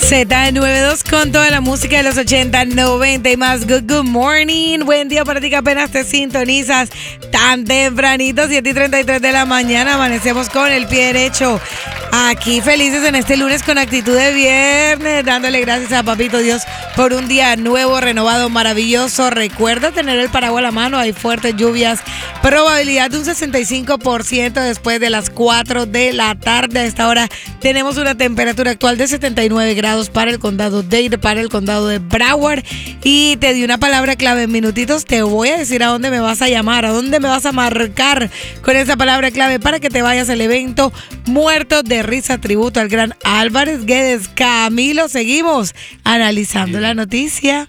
Z92 con toda la música de los 80, 90 y más. Good morning. Buen día para ti que apenas te sintonizas tan tempranito, 7:33 de la mañana. Amanecemos con el pie derecho. Aquí felices en este lunes con actitud de viernes, dándole gracias a Papito Dios por un día nuevo, renovado, maravilloso. Recuerda tener el paraguas a la mano, hay fuertes lluvias, probabilidad de un 65% después de las 4 de la tarde. A esta hora tenemos una temperatura actual de 79 grados para el condado Dade, para el condado de Broward. Y te di una palabra clave en minutitos, te voy a decir a dónde me vas a llamar, a dónde me vas a marcar con esa palabra clave para que te vayas al evento Muertos de Risa, tributo al gran Álvarez Guedes. Camilo, seguimos analizando la noticia.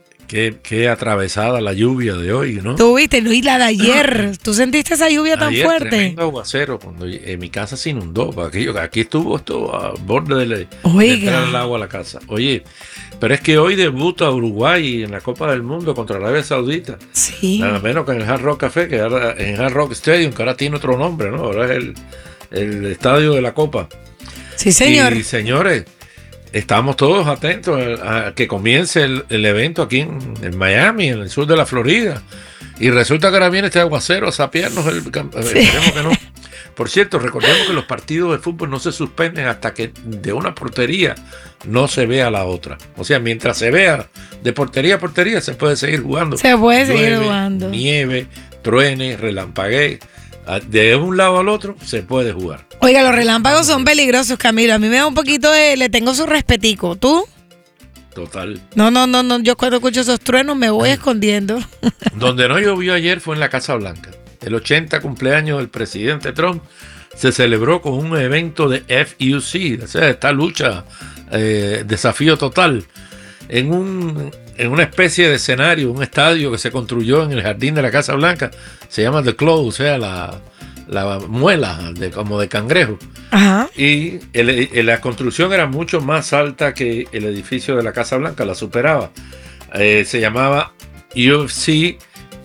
Qué atravesada la lluvia de hoy, ¿no? Tú viste, no, y la de ayer. ¿Tú sentiste esa lluvia tan fuerte? Tremendo aguacero, cuando en mi casa se inundó. Aquí estuvo esto a borde de entrar el agua a la casa. Oye, pero es que hoy debuta Uruguay en la Copa del Mundo contra Arabia Saudita. Sí. Nada menos que en el Hard Rock Café, que ahora en Hard Rock Stadium, que ahora tiene otro nombre, ¿no? Ahora es el estadio de la Copa. Sí, señor. Y señores, estamos todos atentos a que comience el evento aquí en Miami, en el sur de la Florida. Y resulta que ahora viene este aguacero a sapearnos esperemos que no. Por cierto, recordemos que los partidos de fútbol no se suspenden hasta que de una portería no se vea la otra. O sea, mientras se vea de portería a portería, se puede seguir jugando. Se puede seguir jugando. Nieve, truene, relampaguee. De un lado al otro se puede jugar. Oiga, los relámpagos son peligrosos, Camilo. A mí me da un poquito le tengo su respetico. ¿Tú? Total. No. Yo cuando escucho esos truenos me voy escondiendo. Donde no llovió ayer fue en la Casa Blanca. El 80 cumpleaños del presidente Trump se celebró con un evento de FUC, o sea, esta lucha, desafío total, en una especie de escenario, un estadio que se construyó en el jardín de la Casa Blanca. Se llama The Claw, o sea, la muela como de cangrejo. Ajá. Y la construcción era mucho más alta que el edificio de la Casa Blanca, la superaba. Se llamaba UFC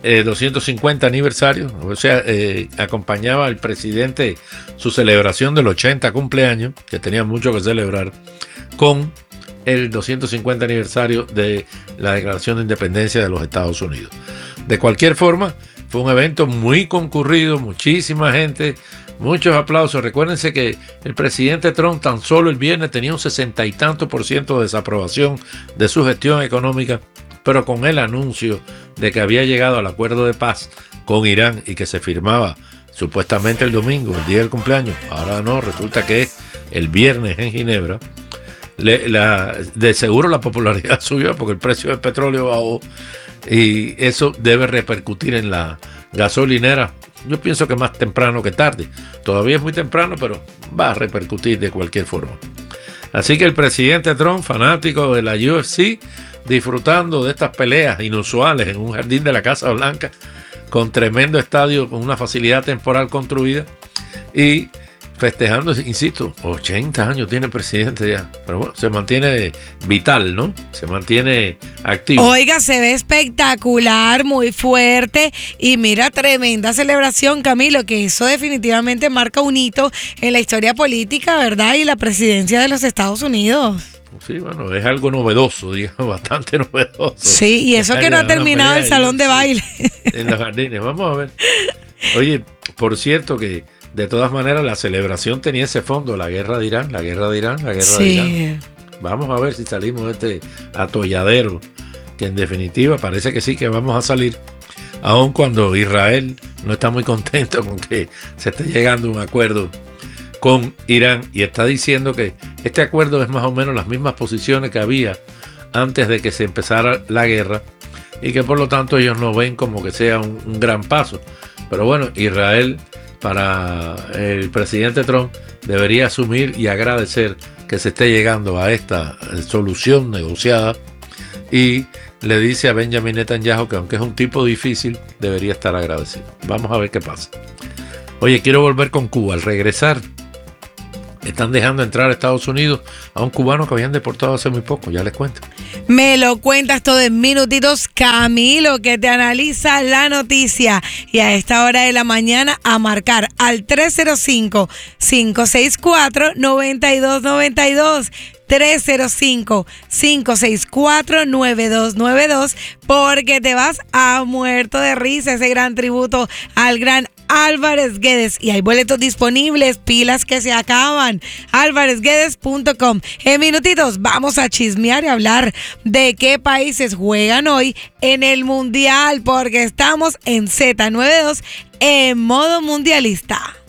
250 aniversario, o sea, acompañaba al presidente su celebración del 80 cumpleaños, que tenía mucho que celebrar, con el 250 aniversario de la Declaración de Independencia de los Estados Unidos. De cualquier forma, fue un evento muy concurrido, muchísima gente, muchos aplausos. Recuérdense que el presidente Trump tan solo el viernes tenía un 60 y tanto % de desaprobación de su gestión económica, pero con el anuncio de que había llegado al acuerdo de paz con Irán y que se firmaba supuestamente el domingo, el día del cumpleaños, ahora no, resulta que es el viernes en Ginebra. De seguro la popularidad subió porque el precio del petróleo bajó y eso debe repercutir en la gasolinera. Yo pienso que más temprano que tarde. Todavía es muy temprano, pero va a repercutir de cualquier forma. Así que el presidente Trump, fanático de la UFC, disfrutando de estas peleas inusuales en un jardín de la Casa Blanca, con tremendo estadio, con una facilidad temporal construida y festejando, insisto, 80 años tiene el presidente ya, pero bueno, se mantiene vital, ¿no? Se mantiene activo. Oiga, se ve espectacular, muy fuerte y mira, tremenda celebración, Camilo, que eso definitivamente marca un hito en la historia política, ¿verdad? Y la presidencia de los Estados Unidos. Sí, bueno, es algo novedoso, digamos, bastante novedoso. Sí, y eso que no ha terminado el salón de baile. En los jardines, vamos a ver. Oye, por cierto que de todas maneras la celebración tenía ese fondo, la guerra de Irán. Sí. Vamos a ver si salimos de este atolladero, que en definitiva parece que sí que vamos a salir, aun cuando Israel no está muy contento con que se esté llegando a un acuerdo con Irán y está diciendo que este acuerdo es más o menos las mismas posiciones que había antes de que se empezara la guerra y que por lo tanto ellos no ven como que sea un gran paso. Pero bueno, Israel, para el presidente Trump, debería asumir y agradecer que se esté llegando a esta solución negociada y le dice a Benjamin Netanyahu que aunque es un tipo difícil, debería estar agradecido. Vamos a ver qué pasa. Oye, quiero volver con Cuba. Al regresar, están dejando entrar a Estados Unidos a un cubano que habían deportado hace muy poco, ya les cuento. Me lo cuentas todo en minutitos, Camilo, que te analiza la noticia. Y a esta hora de la mañana a marcar al 305-564-9292. 305-564-9292 porque te vas a muerto de risa. Ese gran tributo al gran Álvarez Guedes. Y hay boletos disponibles, pilas que se acaban. alvarezguedes.com. En minutitos vamos a chismear y hablar de qué países juegan hoy en el Mundial, porque estamos en Z92 en modo mundialista.